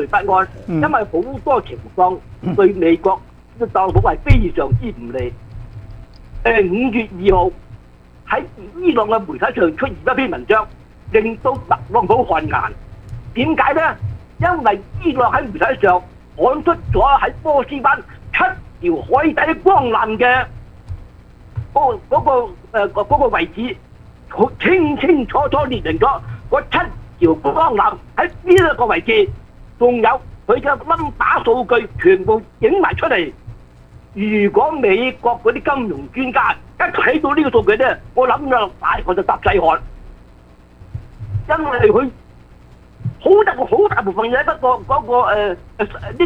不安，因為好多情況對美國特朗普係非常之唔利。5月2號喺伊朗嘅媒體上出現一篇文章，令到特朗普汗顏。點解呢？因為伊朗喺媒體上刊出咗喺波斯灣7條海底光纜嘅嗰個位置，好清清楚楚列明咗嗰7條光纜喺邊一個位置，仲有佢嘅number數據全部影埋出嚟。如果美國嗰啲金融專家一睇到呢個數據咧，我諗就大概就搭細汗，因為佢好大部分嘢不過嗰個呢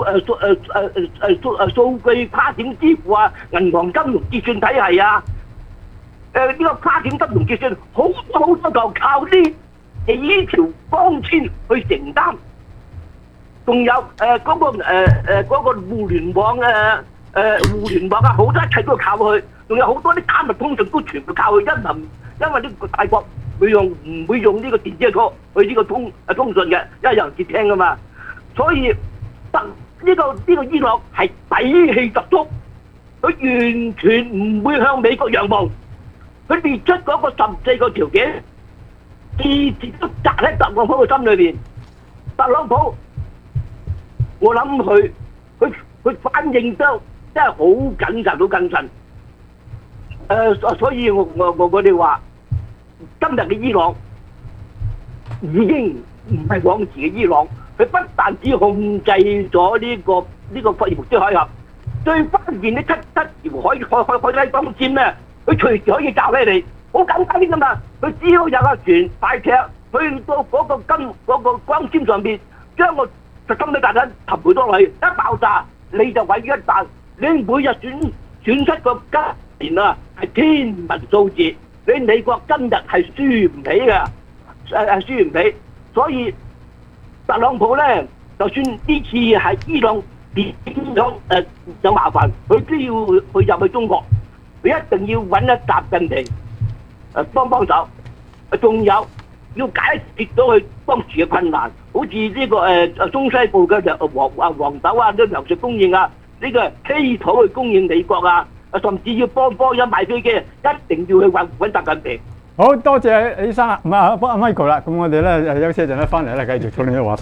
個數據跨境支付啊、銀行金融結算體系啊，呢個跨境金融結算好多就靠呢幾條光纖去承擔，仲有嗰個互聯網啊，好多一切都靠佢，仲有好多啲加密通訊都全部靠佢，因為呢個大國唔會用呢個電子去呢個通訊嘅，因為有人接聽噶嘛，所以呢個伊朗係底氣十足，佢完全唔會向美國讓步，佢列出嗰個14個條件，次次都擲喺特朗普嘅心裏邊。特朗普，我諗佢反應得真係好謹慎，好謹慎。所以我哋話，今日嘅伊朗已經唔係往時嘅伊朗，佢不但只控制咗呢個霍爾木茲海峽，最關鍵呢七條海底光纖咧，佢隨時可以炸起嚟，好簡單啲㗎嘛。佢只要有個船快艇去到嗰個光纖上邊，將個核心炸彈投回落去，一爆炸你就毀於一旦。你每日損失個金錢啊，係天文數字，你美國今日係輸唔起嘅，輸唔起。所以特朗普咧，就算呢次係伊朗點樣有麻煩，佢都要去入去中國，佢一定要揾一習近平幫手，仲有要解決到佢當時嘅困難，好似呢個中西部嘅黃豆啊、啲糧食供應啊。呢個稀土去供應美國啊，甚至要幫人買飛機，一定要去揾習近平。 好多謝李生啊，唔係阿 Michael 啦。咁我哋咧休息一陣咧，翻嚟咧繼續討論呢個話題。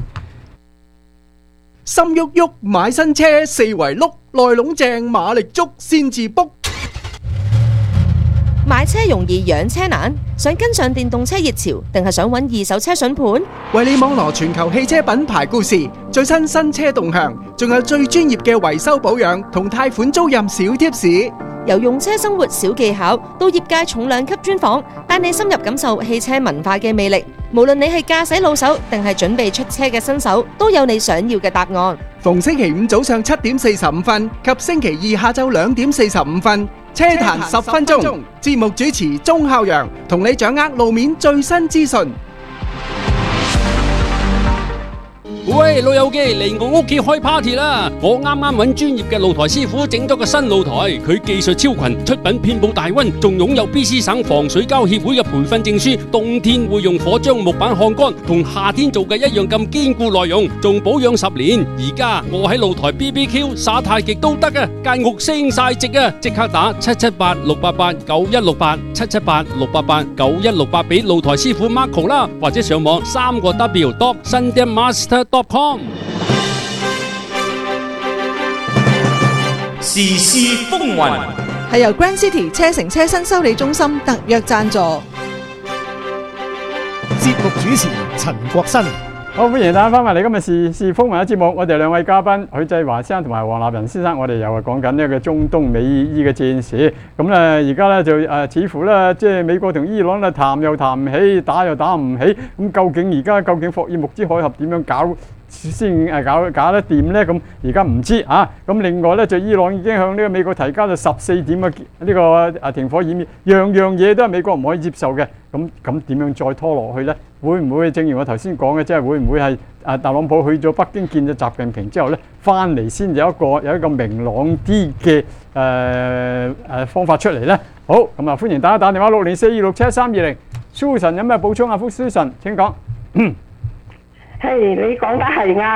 心喐喐買新車，四圍碌，內籠正馬力足先至 book。 買車容易養車難，想跟上電動車熱潮，定係想揾二手車筍盤？ 為你網羅全球汽車品牌故事、最新新車動向，仲有最專業嘅維修保養同貸款租賃小貼士。 由用車生活小技巧到業界重量級專訪，帶你深入感受汽車文化嘅魅力。無論你係駕駛老手定係準備出車嘅新手，都有你想要嘅答案。 逢星期五早上7點45分及星期二下晝2點45分，車壇10分鐘，節目主持鐘孝陽同你掌握路面最新資訊。 喂，老友記嚟我屋企開 party 啦！我啱啱揾專業嘅露台師傅整咗個新露台，佢技術超群，出品遍佈大溫，仲擁有 BC 省防水膠協會嘅培訓證書。冬天會用火將木板烘乾，同夏天做嘅一樣咁堅固耐用，仲保養10年。而家我喺露台 BBQ 耍太極都得啊！間屋升晒值啊！即刻打778-688-9168，778-688-9168俾露台師傅 Marco 啦，或者上網3W.sundanmaster.com。 時事風雲係由 Grand City 車城車新修理中心特約贊助。 節目主持陳國新。 好，歡迎大家翻嚟今日時事風雲嘅節目。我哋兩位嘉賓許濟華先生同埋黃立仁先生，我哋又係講緊呢個中東美伊嘅戰事。咁咧而家咧就似乎咧即係美國同伊朗咧談又談唔起，打又打唔起。咁究竟霍爾木茲海峽點樣搞先搞得掂咧？咁而家唔知啊。咁另外咧就伊朗已經向呢個美國提交咗14點嘅呢個停火議議，樣嘢都係美國唔可以接受嘅。咁點樣再拖落去咧？會唔會正如我頭先講嘅，即係會唔會係特朗普去咗北京見咗習近平之後咧，翻嚟先有一個明朗啲嘅方法出嚟咧？好，咁啊歡迎大家打電話604267320。Susan 有咩補充啊？Susan 請講。 係你講得係啱。